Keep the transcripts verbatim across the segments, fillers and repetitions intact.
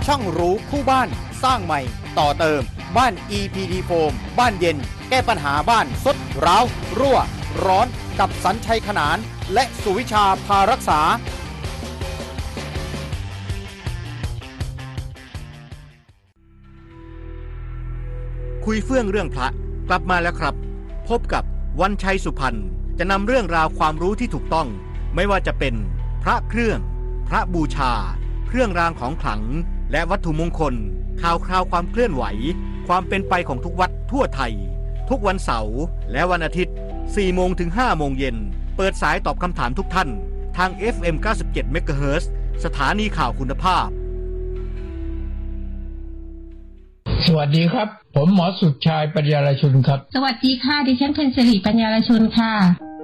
ช่างรู้คู่บ้านสร้างใหม่ต่อเติมบ้าน อี พี ดี Foam บ้านเย็นแก้ปัญหาบ้านทรุดร้าวรั่วร้อนกับสัญชัยขนานและสุวิชาพารักษาคุยเฟื่องเรื่องพระกลับมาแล้วครับพบกับวันชัยสุพรรณจะนำเรื่องราวความรู้ที่ถูกต้องไม่ว่าจะเป็นพระเครื่องพระบูชาเครื่องรางของขลังและวัตถุมงคลข่าวคราวความเคลื่อนไหวความเป็นไปของทุกวัดทั่วไทยทุกวันเสาร์และวันอาทิตย์ สี่โมงถึงห้าโมงเย็นเปิดสายตอบคำถามทุกท่านทาง เอฟ เอ็ม เก้าสิบเจ็ด เมกะเฮิรตซ์ สถานีข่าวคุณภาพสวัสดีครับผมหมอสุดชายปัญญารชุนครับสวัสดีค่ะดิฉันเพ็ญศิริปัญญารชุนค่ะ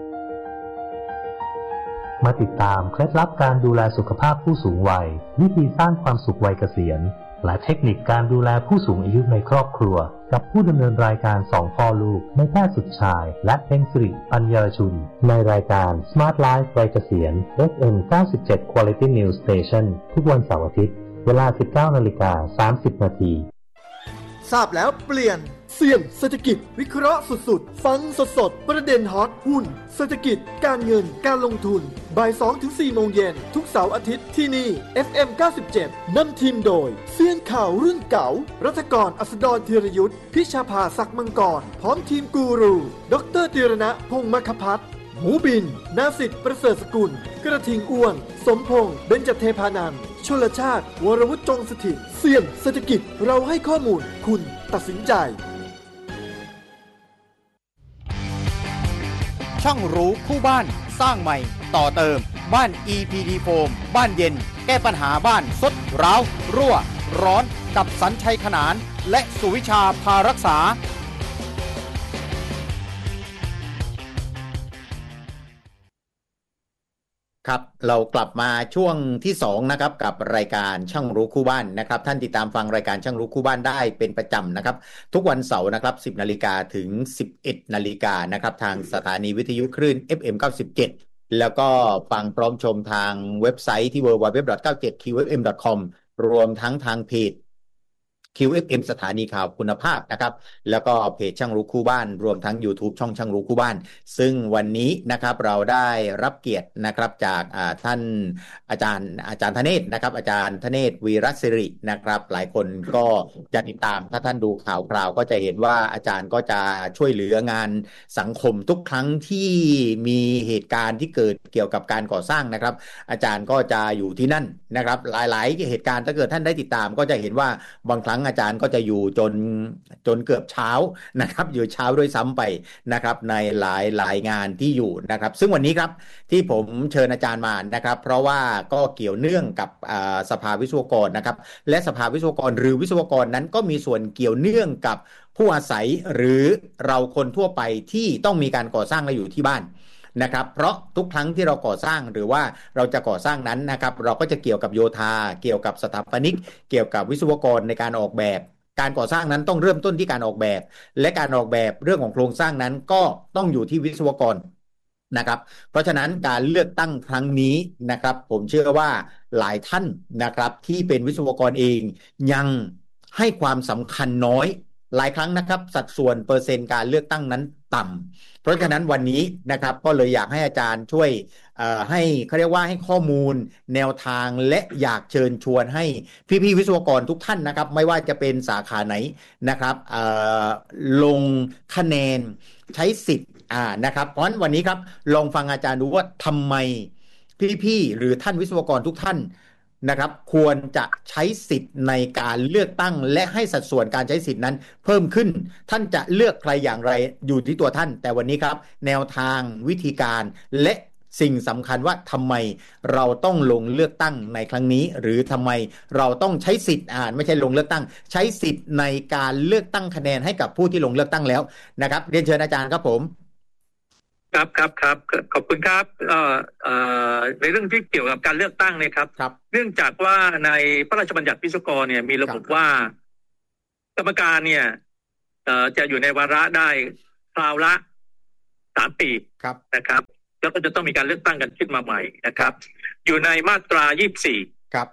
มาติดตามเคล็ดลับการดูแลสุขภาพผู้สูงวัยวิธีสร้างความสุขวัยเกษียณและเทคนิคการดูแลผู้สูงอายุในครอบครัวกับผู้ดำเนินรายการสองพ่อลูกนายแพทย์สุดชายและเพ็ญศิริปัญญารชุนในรายการ Smart Life วัยเกษียณ เอฟ เอ็ม เก้าสิบเจ็ด Quality News Station ทุกวันเสาร์อาทิตย์เวลา สิบเก้านาฬิกาสามสิบนาทีทราบแล้วเปลี่ยนเสี่ยงเศรษฐกิจวิเคราะห์สุดๆฟังสดๆประเด็นฮอตหุ้นเศรษฐกิจการเงินการลงทุนบ่าย สองถึงสี่ โมงเย็นทุกเสาร์อาทิตย์ที่นี่ เอฟ เอ็ม เก้าสิบเจ็ด นำทีมโดยเซียนข่าวรุ่นเก่ารัฐกรอัสดรธีรยุทธพิชาภาศักดิ์มังกรพร้อมทีมกูรูดรธีรณะพงษ์มคภัทรหมูบินนาสิทธิ์ประเสริฐสกุลกระทิงอ้วนสมพงษ์เบญจเทพานันท์ชลชาติวรวุฒิจงสถิตเสี่ยงเศรษฐกิจเราให้ข้อมูลคุณตัดสินใจช่างรู้คู่บ้านสร้างใหม่ต่อเติมบ้าน อี พี ดี Foam บ้านเย็นแก้ปัญหาบ้านทรุดร้าวรั่วร้อนกับสัญชัยขนานและสุวิชาพารักษาครับเรากลับมาช่วงที่สองนะครับกับรายการช่างรู้คู่บ้านนะครับท่านติดตามฟังรายการช่างรู้คู่บ้านได้เป็นประจำนะครับทุกวันเสาร์นะครับ สิบนาฬิกาถึง สิบเอ็ดนาฬิกานะครับทางสถานีวิทยุคลื่น เอฟ เอ็ม เก้าสิบเจ็ด แล้วก็ฟังพร้อมชมทางเว็บไซต์ที่ ดับเบิลยู ดับเบิลยู ดับเบิลยู ดอท เก้าสิบเจ็ด คิว เอฟ เอ็ม ดอท คอม รวมทั้งทางเพจ คิว เอฟ เอ็ม สถานีข่าวคุณภาพนะครับแล้วก็เพจช่างรู้คู่บ้านรวมทั้ง YouTube ช่องช่างรู้คู่บ้านซึ่งวันนี้นะครับเราได้รับเกียรตินะครับจากท่านอาจารย์อาจารย์ธเนศนะครับอาจารย์ธเนศวีรศิรินะครับหลายคนก็จะติดตามถ้าท่านดูข่าวคราวก็จะเห็นว่าอาจารย์ก็จะช่วยเหลืองานสังคมทุกครั้งที่มีเหตุการณ์ที่เกิดเกี่ยวกับการก่อสร้างนะครับอาจารย์ก็จะอยู่ที่นั่นนะครับหลายๆเหตุการณ์ถ้าเกิดท่านได้ติดตามก็จะเห็นว่าบางครั้งอาจารย์ก็จะอยู่จนจนเกือบเช้านะครับอยู่เช้าด้วยซ้ำไปนะครับในหลายหลายงานที่อยู่นะครับซึ่งวันนี้ครับที่ผมเชิญอาจารย์มานะครับเพราะว่าก็เกี่ยวเนื่องกับสภาวิศวกรนะครับและสภาวิศวกรหรือวิศวกรนั้นก็มีส่วนเกี่ยวเนื่องกับผู้อาศัยหรือเราคนทั่วไปที่ต้องมีการก่อสร้างและอยู่ที่บ้านนะครับเพราะทุกครั้งที่เราก่อสร้างหรือว่าเราจะก่อสร้างนั้นนะครับเราก็จะเกี่ยวกับโยธาเกี่ยวกับสถาปนิกเกี่ยวกับวิศวกรในการออกแบบการก่อสร้างนั้นต้องเริ่มต้นที่การออกแบบและการออกแบบเรื่องของโครงสร้างนั้นก็ต้องอยู่ที่วิศวกรนะครับเพราะฉะนั้นการเลือกตั้งครั้งนี้นะครับผมเชื่อว่าหลายท่านนะครับที่เป็นวิศวกรเองยังให้ความสำคัญน้อยหลายครั้งนะครับสัดส่วนเปอร์เซ็นต์การเลือกตั้งนั้นต่ำเพราะฉะนั้นวันนี้นะครับก็เลยอยากให้อาจารย์ช่วยให้เขาเรียกว่าให้ข้อมูลแนวทางและอยากเชิญชวนให้พี่ๆวิศวกรทุกท่านนะครับไม่ว่าจะเป็นสาขาไหนนะครับลงคะแนนใช้สิทธิ์อ่านะครับเพราะฉะนั้นวันนี้ครับลองฟังอาจารย์ดูว่าทำไมพี่ๆหรือท่านวิศวกรทุกท่านนะครับควรจะใช้สิทธิ์ในการเลือกตั้งและให้สัดส่วนการใช้สิทธิ์นั้นเพิ่มขึ้นท่านจะเลือกใครอย่างไรอยู่ที่ตัวท่านแต่วันนี้ครับแนวทางวิธีการและสิ่งสำคัญว่าทำไมเราต้องลงเลือกตั้งในครั้งนี้หรือทำไมเราต้องใช้สิทธิ์อ่านไม่ใช่ลงเลือกตั้งใช้สิทธิ์ในการเลือกตั้งคะแนนให้กับผู้ที่ลงเลือกตั้งแล้วนะครับเรียนเชิญอาจารย์ครับผมครับครับครับขอบคุณครับเอ่อเอ่อในเรื่องที่เกี่ยวกับการเลือกตั้งเนี่ยครับเนื่องจากว่าในพระราชบัญญัติวิศวกรเนี่ยมีระบุว่ากรรมการเนี่ยเอ่อจะอยู่ในวาระได้คราวละสามปีนะครับแล้วก็จะต้องมีการเลือกตั้งกันขึ้นมาใหม่นะครับอยู่ในมาตรายี่สิบสี่ครับ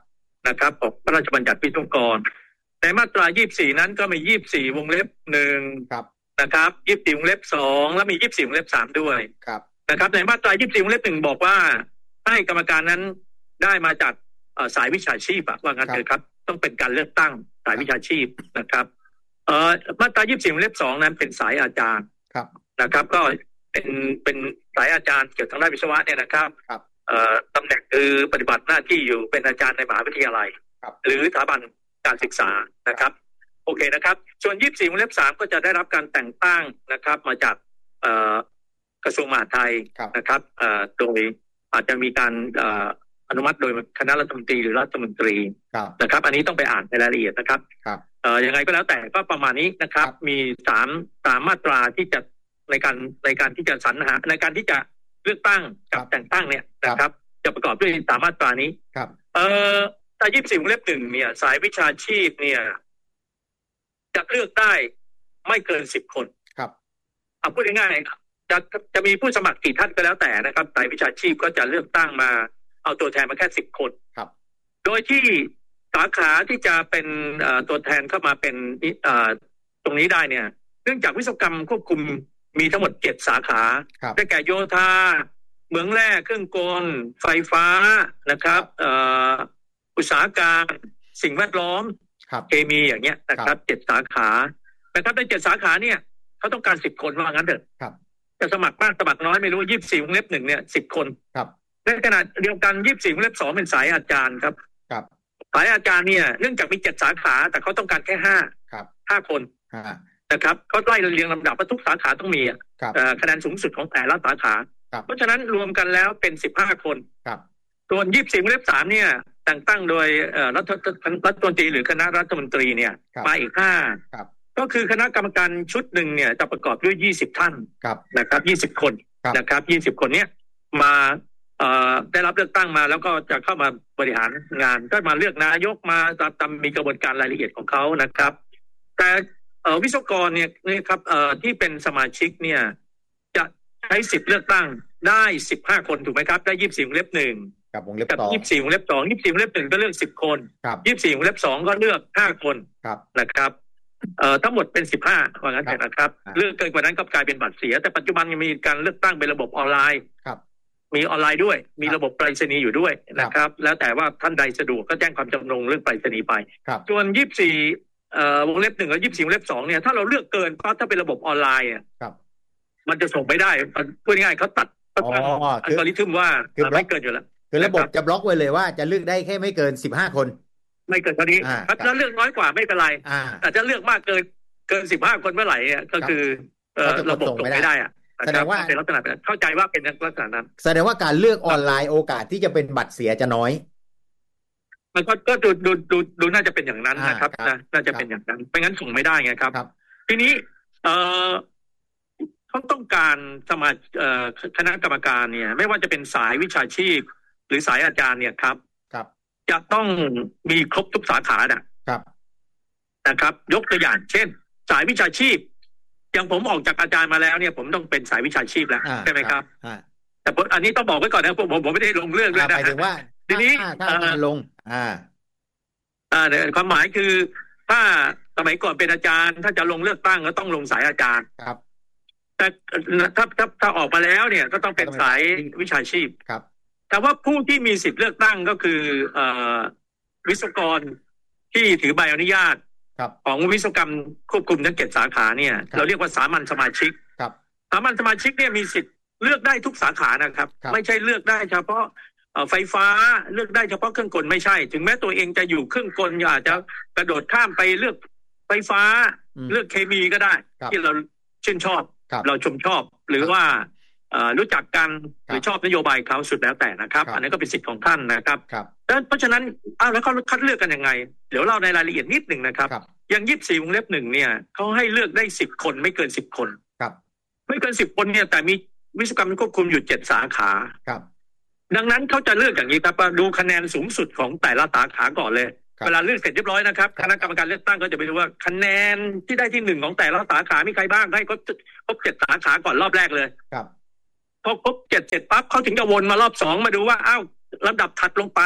นะครับของพระราชบัญญัติวิศวกรในมาตรายี่สิบสี่นั้นก็มียี่สิบสี่วงเล็บหนึ่งนะครับยี่สิบสี่วงเล็บสองแล้วมียี่สิบสี่วงเล็บสามด้วยนะครับในมาตรายี่สิบสี่วงเล็บหนึ่งบอกว่าให้กรรมการนั้นได้มาจากสายวิชาชีพว่างั้นเลยครับต้องเป็นการเลือกตั้งสายวิชาชีพนะครับเอ่อมาตรายี่สิบสี่วงเล็บสองนั้นเป็นสายอาจารย์นะครับก็เป็นเป็นสายอาจารย์เกี่ยวกับทางด้านวิศวะเนี่ยนะครับเอ่อตำแหน่งคือปฏิบัติหน้าที่อยู่เป็นอาจารย์ในมหาวิทยาลัยหรือสถาบันการศึกษานะครับโอเคนะครับส่วนยี่สิบสี่วงเล็บสามก็จะได้รับการแต่งตั้งนะครับมาจากเอ่อกระทรวงมหาดไทยนะครับเอ่อโดยอาจจะมีการเอ่ออนุมัติโดยคณะรัฐมนตรีหรือรัฐมนตรีนะครับอันนี้ต้องไปอ่านในรายละเอียดนะครับเอ่อยังไงก็แล้วแต่ก็ประมาณนี้นะครับมีสามสามมาตราที่จะในการในการที่จะสรรหาในการที่จะเลือกตั้งกับแต่งตั้งเนี่ยนะครับจะประกอบด้วยสามมาตรานี้เอ่อถ้ายี่สิบสี่วงเล็บหนึ่งเนี่ยสายวิชาชีพเนี่ยจะเลือกได้ไม่เกินสิบคนครับเอาพูดง่ายๆจะจะมีผู้สมัครกี่ท่านก็แล้วแต่นะครับสายวิชาชีพก็จะเลือกตั้งมาเอาตัวแทนมาแค่สิบคนครับโดยที่สาขาที่จะเป็นตัวแทนเข้ามาเป็นตรงนี้ได้เนี่ยเนื่องจากวิศวกรรมควบคุมมีทั้งหมดเจ็ดสาขาได้แก่โยธาเหมืองแร่เครื่องกลไฟฟ้านะครับอุตสาหการสิ่งแวดล้อมเคมีอย่างเงี้ยนะครับเจ็ดสาขานะครับในเจ็ดสาขาเนี่ยเขาต้องการสิบคนว่างั้นเถอะจะสมัครมากสมัครน้อยไม่รู้ยี่สิบสี่วงเล็บหนึ่งเนี่ยสิบคนในขณะเดียวกันยี่สิบสี่วงเล็บสองเป็นสายอาจารย์ครับสายอาจารย์เนี่ยเนื่องจากมีเจ็ดสาขาแต่เขาต้องการแค่ห้าห้าคนนะครับเขาไล่เรียงลำดับว่าทุกสาขาต้องมีคะแนนสูงสุดของแต่ละสาขาเพราะฉะนั้นรวมกันแล้วเป็นสิบห้าคนส่วนยี่สิบสี่วงเล็บสามเนี่ยแต่งตั้งโดยรัฐรัฐมนตรีหรือคณะรัฐมนตรีเนี่ยมาอีกห้าก็คือคณะกรรมการชุดหนึ่งเนี่ยจะประกอบด้วยยี่สิบท่านนะครับยี่สิบคนนะครับยี่สิบคนเนี้ยมาได้รับเลือกตั้งมาแล้วก็จะเข้ามาบริหารงานก็มาเลือกนายกมาตามมีกระบวนการรายละเอียดของเขานะครับแต่วิศวกรเนี่ยนี่ครับที่เป็นสมาชิกเนี่ยจะใช้สิทธิ์เลือกตั้งได้สิบห้าคนถูกไหมครับได้ยี่สิบสี่วงเล็บหนึ่งกับวงเล็บสองยี่สิบสี่วงเล็บสองยี่สิบสี่วงเล็บหนึ่งก็เลือกสิบคนยี่สิบสี่วงเล็บสองก็เลือกห้าคนนะครับเอ่อทั้งหมดเป็นสิบห้าว่างั้นแต่นะครับเลือกเกินกว่านั้นก็กลายเป็นบัตรเสียแต่ปัจจุบันยังมีการเลือกตั้งเป็นระบบออนไลน์มีออนไลน์ด้วยมีระบบไปรษณีย์อยู่ด้วยนะครับแล้วแต่ว่าท่านใดสะดวกก็แจ้งความจำนงเรื่องไปรษณีย์ไปส่วนยี่สิบสี่เอ่อวงเล็บหนึ่งกับยี่สิบสี่วงเล็บสองเนี่ยถ้าเราเลือกเกินเพราะถ้าเป็นระบบออนไลน์อ่ะมันจะส่งไม่ได้พูดง่ายๆเขาตัดอัลกอริทึมว่าไม่เกินอยู่แล้วคือระบบจะบล็อกไว้เลยว่าจะเลือกได้แค่ไม่เกินสิบห้าคนไม่เกินเท่านี้ถ้าเลือกน้อยกว่าไม่เป็นไรแต่ถ้าเลือกมากเกินเกินสิบห้าคนเมื่อไหร่เนี่ยก็คือระบบส่งไม่ได้อะแสดงว่าเป็นลักษณะเข้าใจว่าเป็นลักษณะนั้นแสดงว่าการเลือกออนไลน์โอกาสที่จะเป็นบัตรเสียจะน้อยมันก็ก็ดูดูดูดูน่าจะเป็นอย่างนั้นนะครับนะน่าจะเป็นอย่างนั้นไม่งั้นส่งไม่ได้ไงครับทีนี้เอ่อเขาต้องการสมาคณะกรรมการเนี่ยไม่ว่าจะเป็นสายวิชาชีพหรือสายอาจารย์เนี่ยครับครับจะต้องมีครบทุกสาขานะครับนะครับยกตัวอย่างเช่นสายวิชาชีพอย่างผมออกจากอาจารย์มาแล้วเนี่ยผมต้องเป็นสายวิชาชีพแล้วใช่ไหมครับแต่อันนี้ต้องบอกไว้ก่อนนะผมผมไม่ได้ลงเรื่องด้วยนะหมายถึงว่าทีนี้ลงอ่าอ่าความหมายคือถ้าสมัยก่อนเป็นอาจารย์ถ้าจะลงเลือกตั้งก็ต้องลงสายอาจารย์ครับแต่ถ้าถ้าถ้าออกมาแล้วเนี่ยก็ต้องเป็นสายวิชาชีพครับแต่ว่าผู้ที่มีสิทธิ์เลือกตั้งก็คือเอ่อวิศวกรที่ถือใบอนุญาตของวิศวกรรมควบคุมทั้งเจ็ดสาขาเนี่ยเราเรียกว่าสามัญสมาชิกครับสามัญสมาชิกเนี่ยมีสิทธิ์เลือกได้ทุกสาขานะครับไม่ใช่เลือกได้เฉพาะไฟฟ้าเลือกได้เฉพาะเครื่องกลไม่ใช่ถึงแม้ตัวเองจะอยู่เครื่องกลอาจจะกระโดดข้ามไปเลือกไฟฟ้าเลือกเคมีก็ได้ที่เราชื่นชอบเราชมชอบหรือว่ารู้จักกันหรือชอบนโยบายเขาสุดแล้วแต่นะครับอันนี้ก็เป็นสิทธิ์ของท่านนะครับเพราะฉะนั้นอ้าวแล้วเขาคัดเลือกกันยังไงเดี๋ยวเราในรายละเอียดนิดหนึ่งนะครับอย่างยี่สิบสี่วงเล็บหนึ่งเนี่ยเขาให้เลือกได้สิบคนไม่เกินสิบคนครับไม่เกินสิบคนเนี่ยแต่มีวิศวกรรมควบคุมอยู่เจ็ดสาขาครับดังนั้นเขาจะเลือกอย่างนี้ครับดูคะแนนสูงสุดของแต่ละสาขาก่อนเลยเวลาเลือกเสร็จเรียบร้อยนะครับคณะกรรมการเลือกตั้งก็จะไปดูว่าคะแนนที่ได้ที่หนึ่งของแต่ละสาขามีใครบ้างให้ครบครบเจ็ดสาขาก่อนรอบแรกเลยครับพอครบเจ็ดเสร็จปั๊บเขาถึงจะวนมารอบสองมาดูว่าอ้าวลำดับถัดลงไป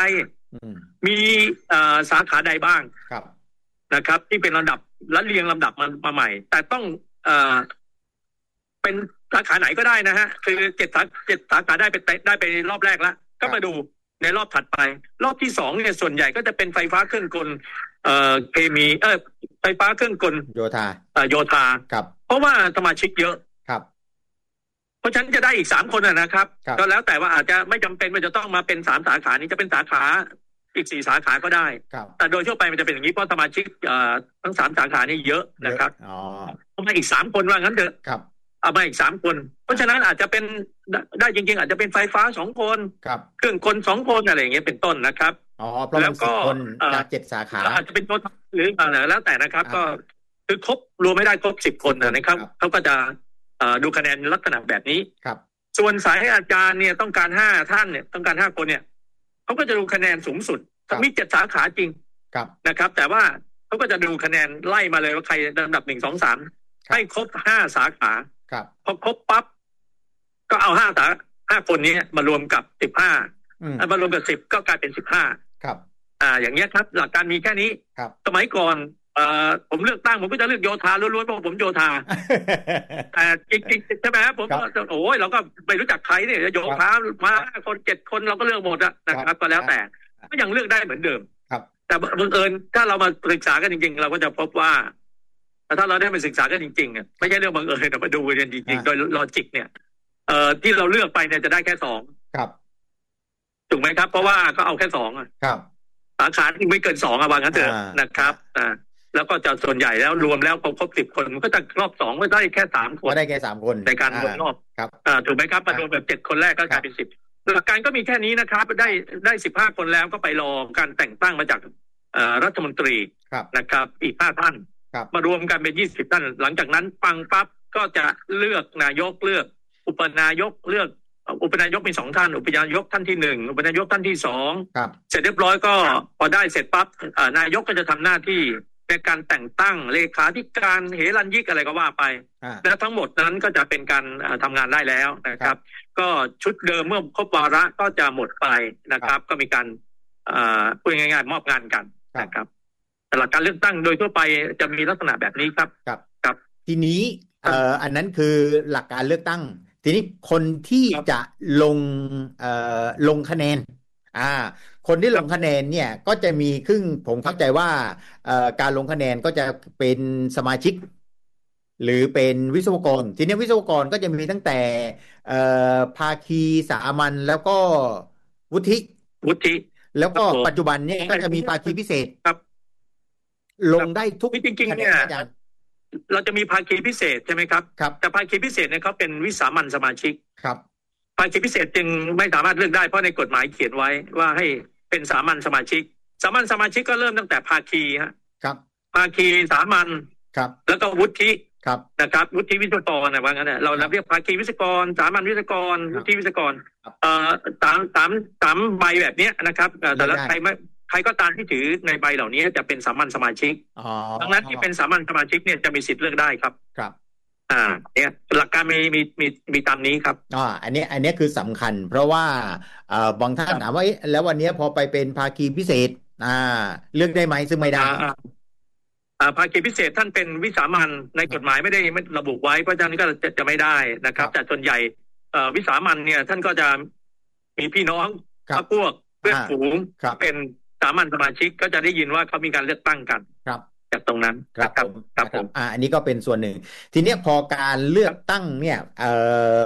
มีสาขาใดบ้างครับนะครับที่เป็นลำดับและเรียงลำดับมามาใหม่แต่ต้องเอ่อเป็นสาขาไหนก็ได้นะฮะคือเจ็ดสาเจ็ดสาขาได้ไปได้ไปรอบแรกแล้วก็มาดูในรอบถัดไปรอบที่สองเนี่ยส่วนใหญ่ก็จะเป็นไฟฟ้าเครื่องกลเอ่อเคมีเออไฟฟ้าเครื่องกลโยธาเอ่อโยธาครับเพราะว่าสมาชิกเยอะครับเพราะฉะนั้นจะได้อีกสามคนนะครับก็แล้วแต่ว่าอาจจะไม่จำเป็นว่าจะต้องมาเป็นสามสาขานี้จะเป็นสาขาอีกสี่สาขาก็ได้แต่โดยทั่วไปมันจะเป็นอย่างนี้เพราะสมาชิกทั้งสามสาขานี่เยอะนะครับอ๋อเอามาอีกสามคนว่างั้นเถอะครับเอามาอีกสามคนเพราะฉะนั้นอาจจะเป็นได้จริงๆอาจจะเป็นไฟฟ้าสองคนเครื่องกลสองคนอะไรอย่างเงี้ยเป็นต้นนะครับอ๋อแล้วก็จากเจ็ดสาขาอาจจะเป็นตัวหรืออะไรแล้วแต่นะครับก็คือครบรวมไม่ได้ครบสิบคนนะครับเขาก็จะดูคะแนนลักษณะแบบนี้ครับส่วนสายให้อาจารย์เนี่ยต้องการห้าท่านเนี่ยต้องการห้าคนเนี่ยเขาก็จะดูคะแนนสูงสุดมีเจ็ดสาขาจริงนะครับแต่ว่าเขาก็จะดูคะแนนไล่มาเลยว่าใครลำดับหนึ่งสองสามให้ครบห้าสาขาพอครบปั๊บก็เอาห้าสาห้าคนนี้มารวมกับสิบห้ามารวมกับสิบก็กลายเป็นสิบห้าครับอ่าอย่างเงี้ยครับหลักการมีแค่นี้สมัยก่อนเอ่อผมเลือกตั้งผมก็จะเลือกโยธาล้วนๆเพราะผมโยธาแต่จริงๆใช่ไหมครับผมโอ้ยเราก็ไม่รู้จักใครเนี่ยโยธามาคนเจ็ดคนเราก็เลือกหมดอะนะครับก็แล้วแต่ก็ยังเลือกได้เหมือนเดิมแต่บังเอิญถ้าเรามาศึกษากันจริงๆเราก็จะพบว่าถ้าเราได้มาศึกษากันจริงๆอ่ะไม่ใช่เรื่องบังเอิญแต่มาดูกันจริงๆโดยลอจิกเนี่ยเอ่อที่เราเลือกไปเนี่ยจะได้แค่สองครับถูกไหมครับเพราะว่าเขาเอาแค่สองอ่ะครับสาขาที่ไม่เกินสองอ่ะวางกันเถอะนะครับอ่าแล้วก็จะส่วนใหญ่แล้วรวมแล้วพอครบสิบคนมันก็จะรอบสองก็ได้แค่สามคนก็ได้แค่สามคนในการวนรอบครับอ่าถูกไหมครับมาโดนแบบเจ็ดคนแรกก็กลายเป็นสิบหลักการก็มีแค่นี้นะครับได้ได้สิบห้าคนแล้วก็ไปรอการแต่งตั้งมาจากรัฐมนตรีนะครับอีกห้าท่านมารวมกันเป็นยี่สิบท่านหลังจากนั้นปังปั๊บก็จะเลือกนายกเลือกอุปนายกเลือกอุปนายกมีสองท่านอุปนายกท่านที่หนึ่งอุปนายกท่านที่สองเสร็จเรียบร้อยก็พอได้เสร็จปั๊บนายกก็จะทำหน้าที่ในการแต่งตั้งเลขาธิการเฮรัญยิกอะไรก็ว่าไปและทั้งหมดนั้นก็จะเป็นการทำงานได้แล้วนะครับก็ชุดเดิมเมื่อครบวาระก็จะหมดไปนะครับก็มีการพูดง่ายๆมอบงานกันนะครับแต่หลักการเลือกตั้งโดยทั่วไปจะมีลักษณะแบบนี้ครับครับครับทีนี้เอ่ออันนั้นคือหลักการเลือกตั้งทีนี้คนที่จะลงเอ่อลงคะแนนอ่าคนที่ลงคะแนนเนี่ยก็จะมีครึ่งผมเข้าใจว่าเอ่อการลงคะแนนก็จะเป็นสมาชิกหรือเป็นวิศวกรทีนี้วิศวกรก็จะมีตั้งแต่เอ่อภาคีสามัญแล้วก็วุฒิวุฒิแล้วก็ปัจจุบันเนี่ยก็จะมีภาคีพิเศษครับลงได้ทุกจริงๆเนี่ยเราจะมีภาคีพิเศษใช่ไหมครับครับแต่ภาคีพิเศษเนี่ยเขาเป็นวิสามัญสมาชิกครับภาคีพิเศษจึงไม่สามารถเลือกได้เพราะในกฎหมายเขียนไว้ว่าให้เป็นสามัญสมาชิกสามัญสมาชิกก็เริ่มตั้งแต่ภาคีฮะครับภาคีสามัญครับแล้วก็วุฒิครับนะครับวุฒิวิศวกรนะว่างั้นเนี่ยเราเรียกภาคีวิศวกรสามัญวิศวกรวุฒิวิศวกรเอ่อสามสามสามใบแบบนี้นะครับแต่ละใครไม่ใครก็ตามที่ถือในใบเหล่านี้จะเป็นสามัญสมาชิกดังนั้นที่เป็นสามัญสมาชิกเนี่ยจะมีสิทธิ์เลือกได้ครับครับอ่าเนี่ยหลักการมีมีมีมีตามนี้ครับอ๋ออันนี้อันนี้คือสำคัญเพราะว่าเอ่อบางท่านถามว่าแล้ววันนี้พอไปเป็นภาคีพิเศษอ่าเลือกได้ไหมซึ่งไม่ได้อ่าภาคีพิเศษท่านเป็นวิสามัญในกฎหมายไม่ได้ไม่ระบุไว้เพราะฉะนั้นก็จะจะไม่ได้นะครับแต่ส่วนใหญ่เอ่อวิสามัญเนี่ยท่านก็จะมีพี่น้องพรรคพวกเพื่อนฝูงเป็นสามัญสมาชิกก็จะได้ยินว่าเขามีการเลือกตั้งกันครับจากตรงนั้นครับผมครับผมอ่าอันนี้ก็เป็นส่วนหนึ่งทีนี้พอการเลือกตั้งเนี่ยเอ่อ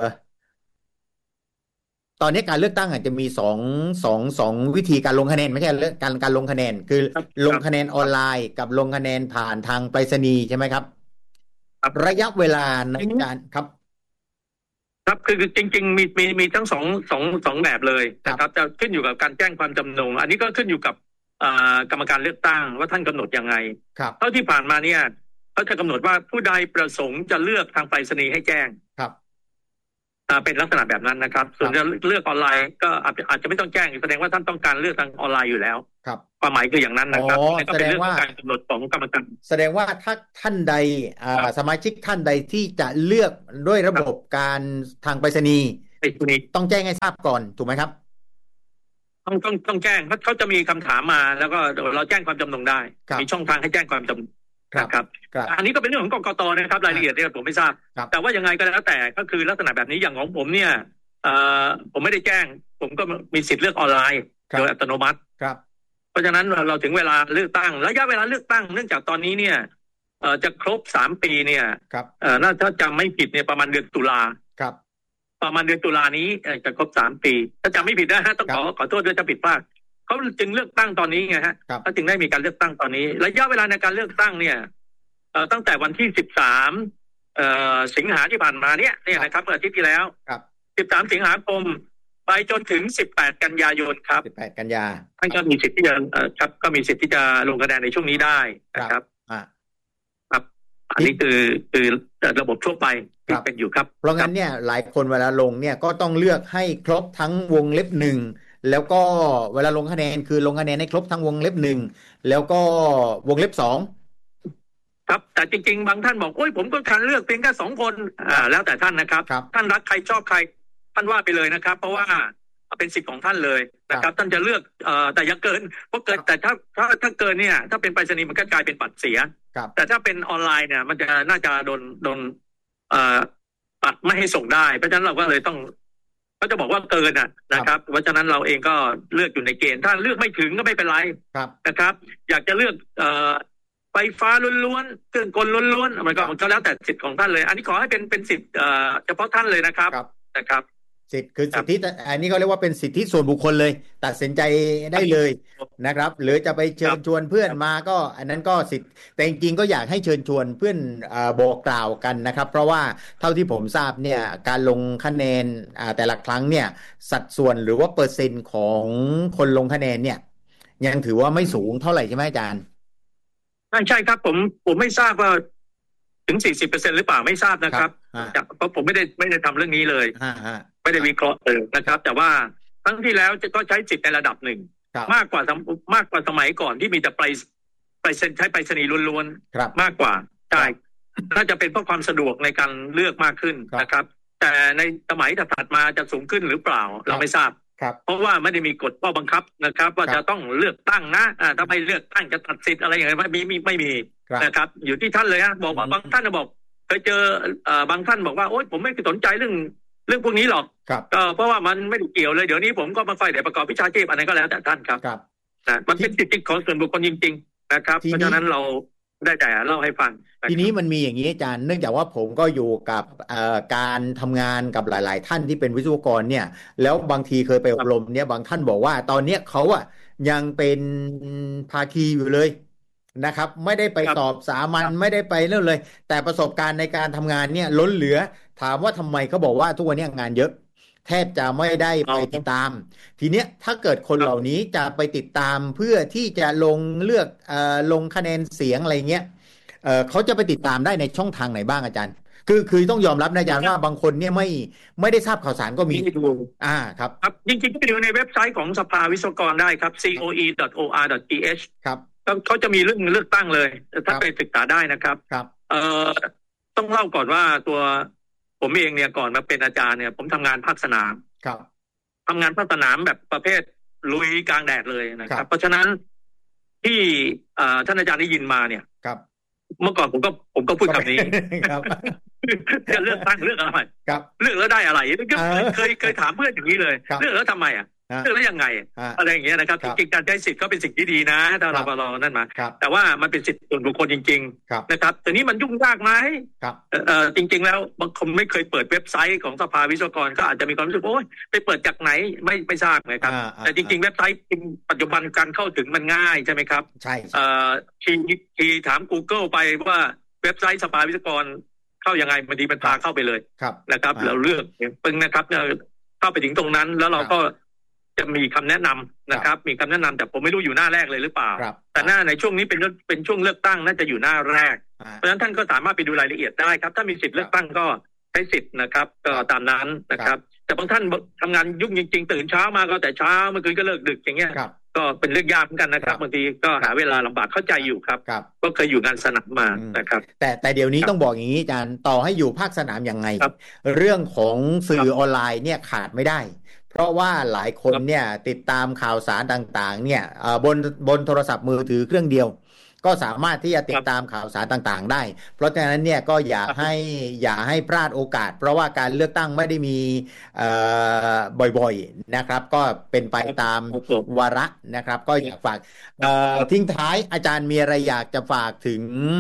ตอนนี้การเลือกตั้งอาจจะมีสองสองสองวิธีการลงคะแนนไม่ใช่เรื่องการการลงคะแนนคือลงคะแนนออนไลน์กับลงคะแนนผ่านทางไปรษณีย์ใช่ไหมครับระยะเวลาในการครับครับคือจริงๆมีมีมีทั้งสองสองสองแบบเลยนะครับจะขึ้นอยู่กับการแจ้งความจำนงอันนี้ก็ขึ้นอยู่กับกรรมการเลือกตั้งว่าท่านกำหนดยังไงเท่าที่ผ่านมาเนี่ยเขาจะกำหนดว่าผู้ใดประสงค์จะเลือกทางไปรษณีย์ให้แจ้งครับเป็นลักษณะแบบนั้นนะครับส่วนจะเลือกออนไลน์ก็อาจจะไม่ต้องแจ้งแสดงว่าท่านต้องการเลือกทางออนไลน์อยู่แล้วครับความหมายคืออย่างนั้นนะครับก็เป็นเรื่องของการกำหนดของกรรมการแสดงว่าถ้าท่านใดสมาชิกท่านใดที่จะเลือกด้วยระบบการทางไปรษณีย์ต้องแจ้งให้ทราบก่อนถูกไหมครับต้องต้องต้องแจ้งเพราะเขาจะมีคำถามมาแล้วก็เราแจ้งความจำนงได้มีช่องทางให้แจ้งความจำนงครับอันนี้ก็เป็นเรื่องของกกต.นะครับรายละเอียดเนี่ยผมไม่ทราบแต่ว่ายังไงก็แล้วแต่ก็คือลักษณะแบบนี้อย่างของผมเนี่ยผมไม่ได้แจ้งผมก็มีสิทธิ์เลือกออนไลน์โดยอัตโนมัติครับเพราะฉะนั้นเราถึงเวลาเลือกตั้งระยะเวลาเลือกตั้งเนื่องจากตอนนี้เนี่ยจะครบสามปีเนี่ยน่าถ้าจำไม่ผิดเนี่ยประมาณเดือนตุลาครับประมาณเดือนตุลานี้จะครบสามปีถ้าจำไม่ผิดนะฮะต้องขอขอโทษด้วยถ้าผิดพลาดเขาจึงเลือกตั้งตอนนี้ไงฮะเขาจึงได้มีการเลือกตั้งตอนนี้ระยะเวลาในการเลือกตั้งเนี่ยตั้งแต่วันที่สิบสามสิงหาที่ผ่านมาเนี่ยเนี่ยนะครับเมื่ออาทิตย์ที่แล้วสิบสามสิงหาคมไปจนถึงสิบแปดกันยายนครับสิบแปดกันยาท่านก็มีสิทธิ์ที่จะครับก็มีสิทธิ์ที่จะลงคะแนนในช่วงนี้ได้นะครับครับอันนี้คือคือระบบทั่วไปที่เป็นอยู่ครับเพราะงั้นเนี่ยหลายคนเวลาลงเนี่ยก็ต้องเลือกให้ครบทั้งวงเล็บหนึ่งแล้วก็เวลาลงคะแนนคือลงคะแนนให้ครบทั้งวงเล็บหนึ่งแล้วก็วงเล็บสองครับแต่จริงๆบางท่านบอกโอ้ยผมก็การเลือกเพียงแค่สองคนอ่าแล้วแต่ท่านนะครับท่านรักใครชอบใครท่านว่าไปเลยนะครับเพราะว่าเป็นสิทธิ์ของท่านเลยนะครับท่านจะเลือกเอ่อแต่อย่าเกินเพราะเกินแต่ถ้าถ้าถ้าเกินเนี่ยถ้าเป็นไปรษณีย์มันก็กลายเป็นบัตรเสียแต่ถ้าเป็นออนไลน์เนี่ยมันจะน่าจะโดนโดนเอ่อปัดไม่ให้ส่งได้เพราะฉะนั้นเราก็เลยต้องเขาจะบอกว่าเกินอ่ะนะครับเพราะฉะนั้นเราเองก็เลือกอยู่ในเกณฑ์ถ้าเลือกไม่ถึงก็ไม่เป็นไรนะครับอยากจะเลือกเอ่อไฟฟ้าล้วนๆเครื่องกลล้วนๆมันก็มันก็แล้วแต่สิทธิ์ของท่านเลยอันนี้ขอให้เป็นเป็นสิทธิ์เอ่อเฉพาะท่านเลยนะครับนะครับสิทธิ์คือสิทธิอันนี้เขาเรียกว่าเป็นสิทธิส่วนบุคคลเลยตัดสินใจได้เลยนะครับหรือจะไปเชิญชวนเพื่อนมาก็อันนั้นก็สิทธิ์แต่จริงๆก็อยากให้เชิญชวนเพื่อนบอกกล่าวกันนะครับเพราะว่าเท่าที่ผมทราบเนี่ยการลงคะแนนแต่ละครั้งเนี่ยสัดส่วนหรือว่าเปอร์เซ็นต์ของคนลงคะแนนเนี่ยยังถือว่าไม่สูงเท่าไหร่ใช่ไหมอาจารย์ใช่ครับผมผมไม่ทราบว่าถึง สี่สิบเปอร์เซ็นต์ หรือเปล่าไม่ทราบนะครับเพราะผมไม่ได้ไม่ได้ทำเรื่องนี้เลยไม่ได้วิเคราะห์เลยนะครับแต่ว่าครั้งที่แล้วจะก็ใช้สิทธิ์ในระดับหนึ่งมากกว่ามากกว่าสมัยก่อนที่มีแต่ไปไปใช้ไปรษณีย์ล้วนๆมากกว่าใช่น่าจะเป็นเพราะความสะดวกในการเลือกมากขึ้นนะครับแต่ในสมัยถัดมาจะสูงขึ้นหรือเปล่าเราไม่ทราบเพราะว่าไม่ได้มีกฎข้อบังคับนะครับว่าจะต้องเลือกตั้งนะถ้าไม่เลือกตั้งจะตัดสิทธิ์อะไรอย่างไรไม่มีไม่มีนะครับอยู่ที่ท่านเลยฮะบอกว่าบางท่านบอกเคยเจอบางท่านบอกว่าโอ๊ยผมไม่สนใจเรื่องเรื่องพวกนี้หรอกก็เพราะว่ามันไม่ได้เกี่ยวเลยเดี๋ยวนี้ผมก็มาไฟแต่ประกอบวิชาชีพอะไรก็แล้วแต่ท่านครับนะมันเป็นสิทธิของส่วนบุคคลจริงๆนะครับเพราะฉะนั้นเราได้แต่เล่าให้ฟังทีนี้มันมีอย่างนี้อาจารย์เนื่องจากว่าผมก็อยู่กับการทำงานกับหลายๆท่านที่เป็นวิศวกรเนี่ยแล้วบางทีเคยไปอบรมเนี่ยบางท่านบอกว่าตอนนี้เขาอ่ะยังเป็นภาคีอยู่เลยนะครับไม่ได้ไปสอบสามัญไม่ได้ไปเรื่องเลยแต่ประสบการณ์ในการทำงานเนี่ยล้นเหลือถามว่าทำไมเขาบอกว่าทุกวันนี้งานเยอะแทบจะไม่ได้ไปติดตามทีเนี้ยถ้าเกิดคนเหล่านี้จะไปติดตามเพื่อที่จะลงเลือกเอ่อลงคะแนนเสียงอะไรเงี้ยเอ่อเขาจะไปติดตามได้ในช่องทางไหนบ้างอาจารย์คือคือต้องยอมรับนะอาจารย์ว่าบางคนเนี่ยไม่ไม่ได้ทราบข่าวสารก็มีอ่าครับครับจริงๆก็ไปดูในเว็บไซต์ของสภาวิศวกรได้ครับ ซี โอ อี ดอท โอ อาร์ ดอท ที เอชครับเขาจะมีเรื่องเลือกตั้งเลยถ้าไปศึกษาได้นะครับครับเอ่อต้องเล่าก่อนว่าตัวผมเองเนี่ยก่อนมาเป็นอาจารย์เนี่ยผมทำงานภาคสนามครับทำงานภาคสนามแบบประเภทลุยกลางแดดเลยนะครับเพราะฉะนั้นที่ท่านอาจารย์ได้ยินมาเนี่ยครับเมื่อก่อนผมก็ผมก็พูดคำนี้ครับจะเลือกตั้งเลือกอะไรครับเลือกแล้วได้อะไรเคยเคยถามเพื่อนอย่างนี้เลยเลือกแล้วทำไมอ่ะเลือกแล้วยังไงอะไรอย่างเงี้ยนะครับจริงๆการใช้สิทธิ์ก็เป็นสิ่งที่ดีนะถ้าเราเรานั่นมาแต่ว่ามันเป็นสิทธิส่วนบุคคลจริงๆนะครับแต่นี้มันยุ่งยากไหมเอ่อจริงๆแล้วบางคนไม่เคยเปิดเว็บไซต์ของสภาวิศวกรก็อาจจะมีความรู้สึกโอ้ยไปเปิดจากไหนไม่ไม่ทราบไงครับแต่จริงๆเว็บไซต์ปัจจุบันการเข้าถึงมันง่ายใช่ไหมครับใช่เอ่อทีทีถาม Google ไปว่าเว็บไซต์สภาวิศวกรเข้ายังไงมันดีมันพาเข้าไปเลยนะครับเราเลือกปึ้งนะครับเข้าไปถึงตรงนั้นแล้วเราก็จะมีคำแนะนำนะครับมีคำแนะนำแต่ผมไม่รู้อยู่หน้าแรกเลยหรือเปล่าแต่หน้าในช่วงนี้เป็นเป็นช่วงเลือกตั้งน่าจะอยู่หน้าแรกเพราะฉะนั้นท่านก็สามารถไปดูรายละเอียดได้ครับถ้ามีสิทธิ์เลือกตั้งก็ใช้สิทธิ์นะครับก็ตามนั้นนะครับแต่บางท่านทำงานยุ่งจริงๆตื่นเช้ามาก็แต่เช้าเมื่อคืนก็เลิกดึกอย่างเงี้ยก็เป็นเรื่องยากเหมือนกันนะครับบางทีก็หาเวลาลำบากเข้าใจอยู่ครับก็เคยอยู่งานสนามมานะครับแต่แต่เดี๋ยวนี้ต้องบอกอย่างนี้อาจารย์ต่อให้อยู่ภาคสนามยังไงเรื่องของสื่อออนไลน์เนี่ยขาดไม่ได้เพราะว่าหลายคนเนี่ยติดตามข่าวสารต่างๆเนี่ยบนบนโทรศัพท์มือถือเครื่องเดียวก็สามารถที่จะติดตามข่าวสารต่างๆได้เพราะฉะนั้นเนี่ยก็อย่าให้อย่าให้พลาดโอกาสเพราะว่าการเลือกตั้งไม่ได้มีบ่อยๆนะครับก็เป็นไปตามวาระนะครับก็อยากฝากทิ้งท้ายอาจารย์มีอะไรอยากจะฝากถึง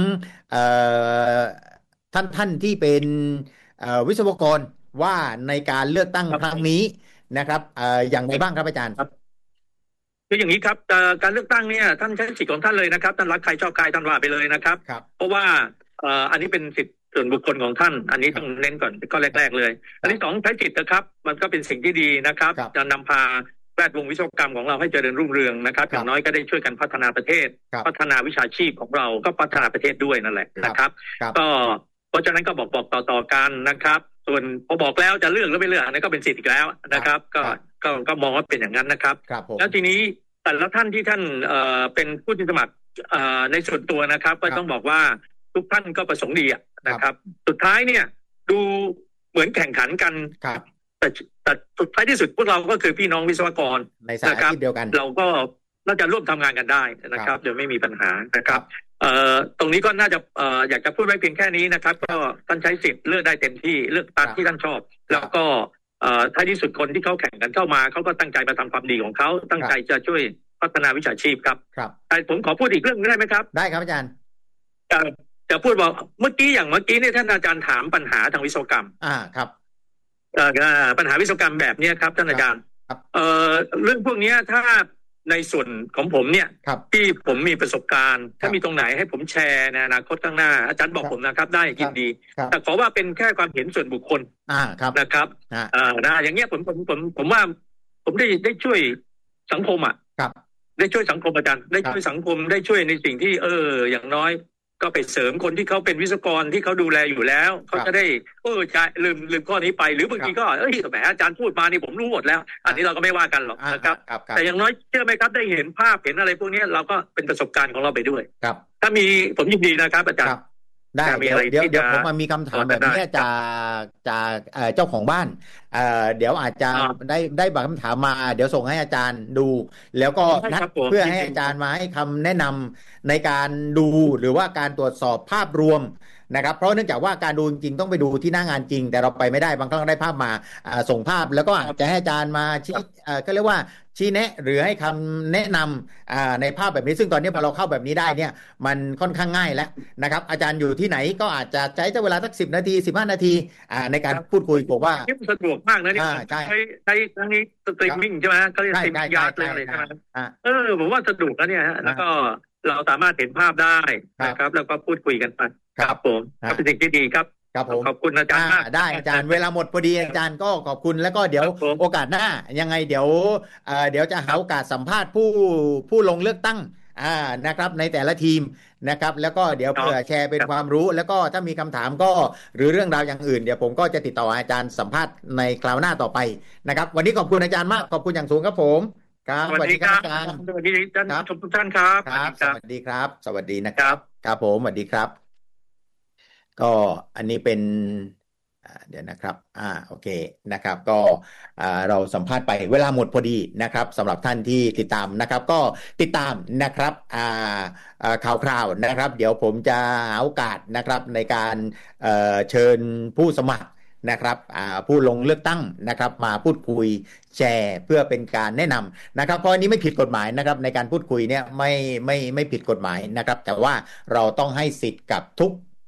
ท่านท่านที่เป็นวิศวกรว่าในการเลือกตั้งครั้งนี้นะครับอย่างไรบ้างครับอาจารย์คืออย่างนี้ครับการเลือกตั้งเนี่ยท่านใช้สิทธิ์ของท่านเลยนะครับท่านรักใครชอบใครท่านว่าไปเลยนะครับเพราะว่าอันนี้เป็นสิทธิส่วนบุคคลของท่านอันนี้ต้องเน้นก่อนก็แรกๆเลยอันที่สองใช้สิทธิ์นะครับมันก็เป็นสิ่งที่ดีนะครับจะนำพาแวดวงวิศวกรรมของเราให้เจริญรุ่งเรืองนะครับอย่างน้อยก็ได้ช่วยกันพัฒนาประเทศพัฒนาวิชาชีพของเราก็พัฒนาประเทศด้วยนั่นแหละนะครับก็เพราะฉะนั้นก็บอกบอกต่อๆกันนะครับส่วนพอบอกแล้วจะเลือกหรือไม่เลือกอันนั้นก็เป็นสิทธิ์อีกแล้วนะครับก็ก็ก็มองว่าเป็นอย่างนั้นนะครับแล้วทีนี้แต่ละท่านที่ท่านเอ่อเป็นผู้ที่สมัครเอ่อในส่วนตัวนะครับก็ต้องบอกว่าทุกท่านก็ประสงค์ดีนะครับสุดท้ายเนี่ยดูเหมือนแข่งขันกันแต่แต่สุดท้ายที่สุดพวกเราก็คือพี่น้องวิศวกรในสายอาชีพเดียวกันเราก็น่าจะร่วมทำงานกันได้นะครับโดยไม่มีปัญหานะครับเอ่อตรงนี้ก็น่าจะเอ่ออยากจะพูดไว้เพียงแค่นี้นะครับก็ท่านใช้สิทธิ์เลือกได้เต็มที่เลือกตามที่ท่านชอบแล้วก็เอ่อท้ายที่สุดคนที่เขาแข่งกันเข้ามาเขาก็ตั้งใจมาทำความดีของเขาตั้งใจจะช่วยพัฒนาวิชาชีพครับครับแต่ผมขอพูดอีกเรื่องได้ไหมครับได้ครับอาจารย์จะจะพูดบอกเมื่อกี้อย่างเมื่อกี้เนี่ยท่านอาจารย์ถามปัญหาทางวิศวกรรมอ่าครับเอ่อปัญหาวิศวกรรมแบบนี้ครับท่านอาจารย์เอ่อเรื่องพวกนี้ถ้าในส่วนของผมเนี่ยที่ผมมีประสบการณ์ถ้ามีตรงไหนให้ผมแชร์ในอนาคตข้างหน้าอาจารย์บอกผมนะครับได้ยินดีแต่ขอว่าเป็นแค่ความเห็นส่วนบุคคลนะครับอ่านะอย่างเงี้ยผมผมผมผมว่าผมได้ได้ช่วยสังคมอ่ะได้ช่วยสังคมอาจารย์ได้ช่วยสังคมได้ช่วยในสิ่งที่เอออย่างน้อยก็ไปเสริมคนที่เขาเป็นวิศวกรที่เขาดูแลอยู่แล้วเขาจะได้เออจะลืมลืมข้อนี้ไปหรือบางทีก็เอ้ยแหมอาจารย์พูดมานี่ผมรู้หมดแล้วอันนี้เราก็ไม่ว่ากันหรอกนะครับแต่อย่างน้อยเชื่อไหมครับได้เห็นภาพเห็นอะไรพวกนี้เราก็เป็นประสบการณ์ของเราไปด้วยครับถ้ามีผมยินดีนะครับอาจารย์ได้เดี๋ยวเดี๋ยวเดี๋ยวผมมามีคำถามแบบนี้จากจากเจ้าของบ้านเดี๋ยวอาจจะได้ได้บางคำถามมาเดี๋ยวส่งให้อาจารย์ดูแล้วก็นัดเพื่อให้อาจารย์มาให้คำแนะนำในการดูหรือว่าการตรวจสอบภาพรวมนะครับเพราะเนื่องจากว่าการดูจริงๆต้องไปดูที่หน้างานจริงแต่เราไปไม่ได้บางครั้งได้ภาพมาส่งภาพแล้วก็อาจจะให้อาจารย์มาชี้ก็เรียกว่าชี้แนะหรือให้คำแนะนำในภาพแบบนี้ซึ่งตอนนี้พอเราเข้าแบบนี้ได้เนี่ยมันค่อนข้างง่ายแล้วนะครับอาจารย์อยู่ที่ไหนก็อาจจะใช้เวลาสักสิบนาทีสิบห้านาทีในการพูดคุยบอกว่าสะดวกมากนะนี่ใช้ใช้ทั้งนี้สตรีมมิ่งใช่ไหมเขาเรียกสตรีมยาร์ดอะไรใช่ไหมเออผมว่าสะดวกแล้วเนี่ยแล้วก็เราสามารถเห็นภาพได้นะครับแล้วก็พูดคุยกันไปครับผมเป็นสิ่งที่ดีครับครับผมขอบคุณอาจารย์มากได้อาจารย์เวลาหมดพอดีอาจารย์ก็ขอบคุณแล้วก็เดี๋ยวโอกาสหน้ายังไงเดี๋ยวเดี๋ยวจะหาโอกาสสัมภาษณ์ผู้ผู้ลงเลือกตั้งอ่านะครับในแต่ละทีมนะครับแล้วก็เดี๋ยวเผื่อแชร์เป็นความรู้แล้วก็ถ้ามีคำถามก็หรือเรื่องราวอย่างอื่นเดี๋ยวผมก็จะติดต่ออาจารย์สัมภาษณ์ในคราวหน้าต่อไปนะครับวันนี้ขอบคุณอาจารย์มากขอบคุณอย่างสูงครับผมครับสวัสดีครับอาจารย์สวัสดีท่านชมทุกท่านครับครับสวัสดีครับสวัสดีนะครับครับผมสวัสดีครับก็อันนี้เป็นเดี๋ยวนะครับอ่าโอเคนะครับก็เราสัมภาษณ์ไปเวลาหมดพอดีนะครับสำหรับท่านที่ติดตามนะครับก็ติดตามนะครับอ่าข่าวคราวนะครับเดี๋ยวผมจะหาโอกาสนะครับในการเอ่อเชิญผู้สมัครนะครับผู้ลงเลือกตั้งนะครับมาพูดคุยแชร์เพื่อเป็นการแนะนำนะครับเพราะอันนี้ไม่ผิดกฎหมายนะครับในการพูดคุยเนี่ยไม่ไม่ไม่ผิดกฎหมายนะครับแต่ว่าเราต้องให้สิทธิ์กับทุก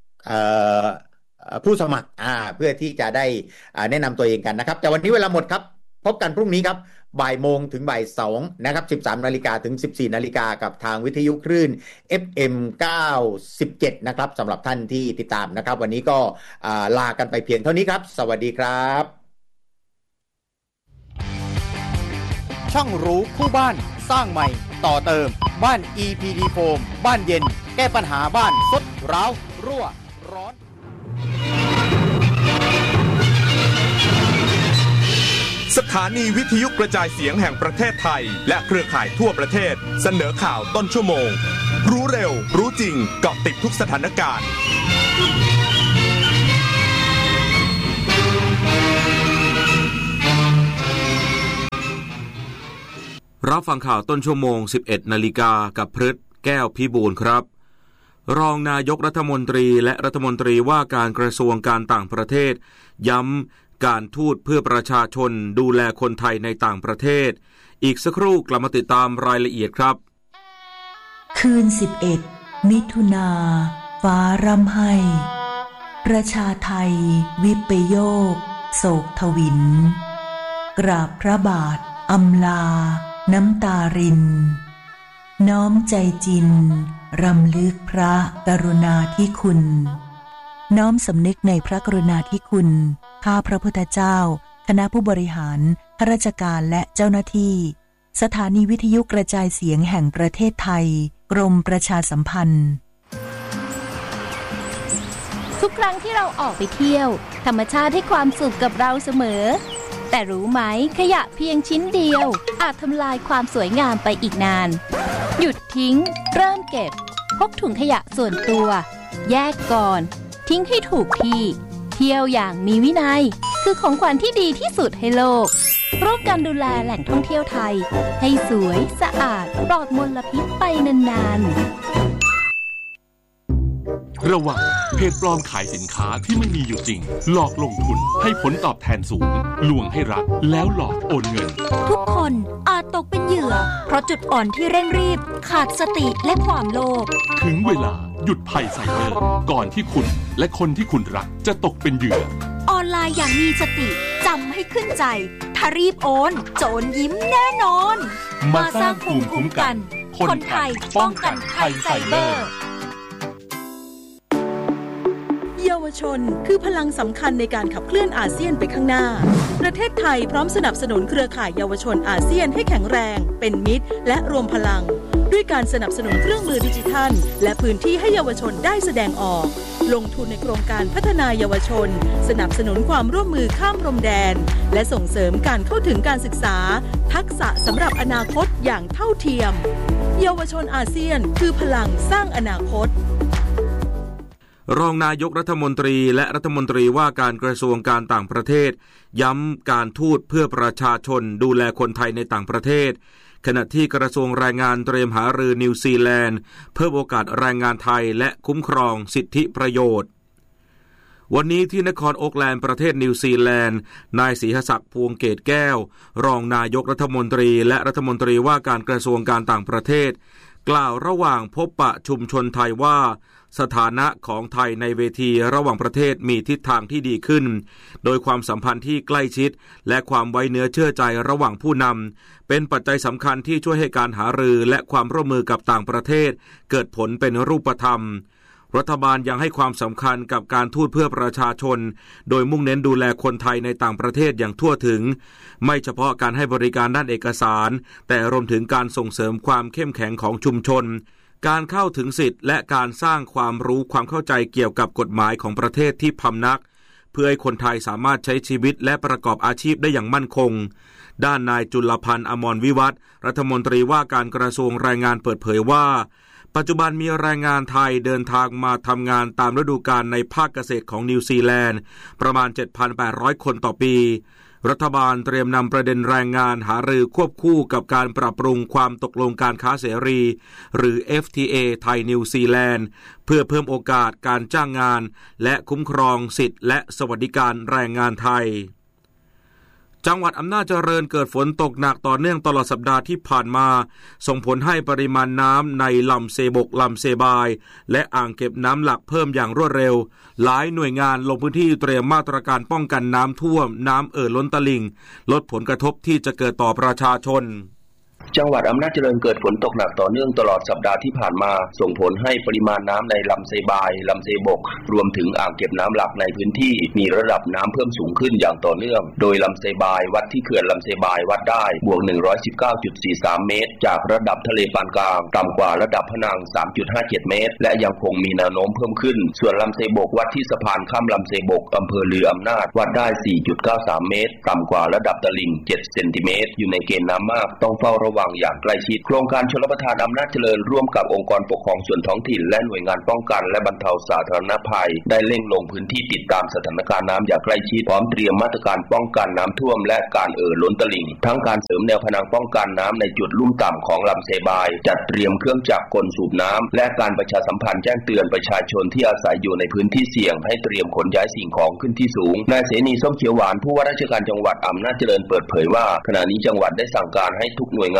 ผู้สมัครอ่าเพื่อที่จะได้แนะนำตัวเองกันนะครับแต่วันนี้เวลาหมดครับพบกันพรุ่งนี้ครับบ่ายโมงถึงบ่ายสองนะครับสิบสามนาฬิกาถึงสิบสี่นาฬิกากับทางวิทยุคลื่น เอฟ เอ็ม เก้าสิบเจ็ดนะครับสำหรับท่านที่ติดตามนะครับวันนี้ก็ลากันไปเพียงเท่านี้ครับสวัสดีครับช่องรู้คู่บ้านสร้างใหม่ต่อเติมบ้าน อี พี ดี Foam บ้านเย็นแก้ปัญหาบ้านทรุดร้าวรั่วร้อนสถานีวิทยุกระจายเสียงแห่งประเทศไทยและเครือข่ายทั่วประเทศเสนอข่าวต้นชั่วโมงรู้เร็วรู้จริงเกาะติดทุกสถานการณ์รับฟังข่าวต้นชั่วโมง สิบเอ็ดนาฬิกากับพฤทธิ์แก้วพิบูลครับรองนายกรัฐมนตรีและรัฐมนตรีว่าการกระทรวงการต่างประเทศย้ำการทูตเพื่อประชาชนดูแลคนไทยในต่างประเทศอีกสักครู่กลับมาติดตามรายละเอียดครับคืนสิบเอ็ดมิถุนาฟ้าร่ำไห้ประชาไทยวิปโยคโศกทวินกราบพระบาทอำลาน้ำตารินน้อมใจจินรำลึกพระกรุณาธิคุณน้อมสำนึกในพระกรุณาธิคุณข้าพระพุทธเจ้าคณะผู้บริหารข้าราชการและเจ้าหน้าที่สถานีวิทยุกระจายเสียงแห่งประเทศไทยกรมประชาสัมพันธ์ทุกครั้งที่เราออกไปเที่ยวธรรมชาติให้ความสุขกับเราเสมอแต่รู้ไหมขยะเพียงชิ้นเดียวอาจทำลายความสวยงามไปอีกนานหยุดทิ้งเริ่มเก็บพกถุงขยะส่วนตัวแยกก่อนทิ้งให้ถูกที่เที่ยวอย่างมีวินัยคือของขวัญที่ดีที่สุดให้โลกร่วมกันดูแลแหล่งท่องเที่ยวไทยให้สวยสะอาดปลอดมลพิษไปนานๆระวังเพจปลอมขายสินค้าที่ไม่มีอยู่จริงหลอกลงทุนให้ผลตอบแทนสูงลวงให้รักแล้วหลอกโอนเงินทุกคนอาจตกเป็นเหยื่อเพราะจุดอ่อนที่เร่งรีบขาดสติและความโลภถึงเวลาหยุดภัยไซเบอร์ก่อนที่คุณและคนที่คุณรักจะตกเป็นเหยื่อออนไลน์อย่างมีสติจำให้ขึ้นใจถ้ารีบโอนโจรยิ้มแน่นอนมาสร้างภูมิคุ้มกันคนไทยป้องกันภัยไซเบอร์เยาวชนคือพลังสำคัญในการขับเคลื่อนอาเซียนไปข้างหน้าประเทศไทยพร้อมสนับสนุนเครือข่ายเยาวชนอาเซียนให้แข็งแรงเป็นมิตรและรวมพลังด้วยการสนับสนุนเครื่องมือดิจิทัลและพื้นที่ให้เยาวชนได้แสดงออกลงทุนในโครงการพัฒนาเยาวชนสนับสนุนความร่วมมือข้ามพรมแดนและส่งเสริมการเข้าถึงการศึกษาทักษะสำหรับอนาคตอย่างเท่าเทียมเยาวชนอาเซียนคือพลังสร้างอนาคตรองนายกรัฐมนตรีและรัฐมนตรีว่าการกระทรวงการต่างประเทศย้ำการทูตเพื่อประชาชนดูแลคนไทยในต่างประเทศขณะที่กระทรวงแรงงานเตรียมหารือนิวซีแลนด์เพิ่มโอกาสแรงงานไทยและคุ้มครองสิทธิประโยชน์วันนี้ที่นครโอ๊คแลนด์ประเทศนิวซีแลนด์นายศรีหศักดิ์พวงเกตแก้วรองนายกรัฐมนตรีและรัฐมนตรีว่าการกระทรวงการต่างประเทศกล่าวระหว่างพบปะชุมชนไทยว่าสถานะของไทยในเวทีระหว่างประเทศมีทิศทางที่ดีขึ้นโดยความสัมพันธ์ที่ใกล้ชิดและความไว้เนื้อเชื่อใจระหว่างผู้นำเป็นปัจจัยสำคัญที่ช่วยให้การหารือและความร่วมมือกับต่างประเทศเกิดผลเป็นรูปธรรมรัฐบาลยังให้ความสำคัญกับการทูตเพื่อประชาชนโดยมุ่งเน้นดูแลคนไทยในต่างประเทศอย่างทั่วถึงไม่เฉพาะการให้บริการด้านเอกสารแต่รวมถึงการส่งเสริมความเข้มแข็งของชุมชนการเข้าถึงสิทธิและการสร้างความรู้ความเข้าใจเกี่ยวกับกฎหมายของประเทศที่พำนักเพื่อให้คนไทยสามารถใช้ชีวิตและประกอบอาชีพได้อย่างมั่นคงด้านนายจุลพันธ์อมรวิวัฒน์รัฐมนตรีว่าการกระทรวงแรงงานเปิดเผยว่าปัจจุบันมีแรงงานไทยเดินทางมาทำงานตามฤดูกาลในภาคเกษตรของนิวซีแลนด์ประมาณ เจ็ดพันแปดร้อย คนต่อปีรัฐบาลเตรียมนำประเด็นแรงงานหารือควบคู่กับการปรับปรุงความตกลงการค้าเสรีหรือ เอฟ ที เอ ไทยนิวซีแลนด์เพื่อเพิ่มโอกาสการจ้างงานและคุ้มครองสิทธิและสวัสดิการแรงงานไทยจังหวัดอำนาจเจริญเกิดฝนตกหนักต่อเนื่องตลอดสัปดาห์ที่ผ่านมาส่งผลให้ปริมาณน้ำในลำเซบกลำเซบายและอ่างเก็บน้ำหลักเพิ่มอย่างรวดเร็วหลายหน่วยงานลงพื้นที่เตรียมมาตรการป้องกันน้ำท่วมน้ำเอ่อล้นตลิ่งลดผลกระทบที่จะเกิดต่อประชาชนจังหวัดอำนาจเจริญเกิดฝนตกหนักต่อเนื่องตลอดสัปดาห์ที่ผ่านมาส่งผลให้ปริมาณน้ำในลำเซบายลำเซบกรวมถึงอ่างเก็บน้ำหลักในพื้นที่มีระดับน้ำเพิ่มสูงขึ้นอย่างต่อเนื่องโดยลำเซบายวัดที่เขื่อนลำเซบายวัดได้บวก หนึ่งร้อยสิบเก้าจุดสี่สาม เมตรจากระดับทะเลปานกลางต่ำกว่าระดับพนัง สามจุดห้าเจ็ด เมตรและยังคงมีแนวโน้มเพิ่มขึ้นส่วนลำเซบกวัดที่สะพานข้ามลำเซบกอำเภอลืออำนาจวัดได้ สี่จุดเก้าสาม เมตรต่ำกว่าระดับตลิ่งเจ็ดเซนติเมตรอยู่ในเกณฑ์น้ำมากต้องเฝ้าระวังวังอย่างใกล้ชิดโครงการชลประทานอำนาจเจริญร่วมกับองค์กรปกครองส่วนท้องถิ่นและหน่วยงานป้องกันและบรรเทาสาธารณภัยได้เร่งลงพื้นที่ติดตามสถานการณ์น้ำอย่างใกล้ชิดพร้อมเตรียมมาตรการป้องกันน้ำท่วมและการเอ่อล้นตลิ่งทั้งการเสริมแนวพนังป้องกันน้ำในจุดลุ่มต่ำของลำเซบายจัดเตรียมเครื่องจักรกลสูบน้ำและการประชาสัมพันธ์แจ้งเตือนประชาชนที่อาศัยอยู่ในพื้นที่เสี่ยงให้เตรียมขนย้ายสิ่งของขึ้นที่สูงนายเสนีส้มเขียวหวานผู้ว่าราชการจังหวัดอำนาจเจริญเปิดเผยว่าขณะนี้จังหวัดได้สั่งการให้ทุกหน่วยงาน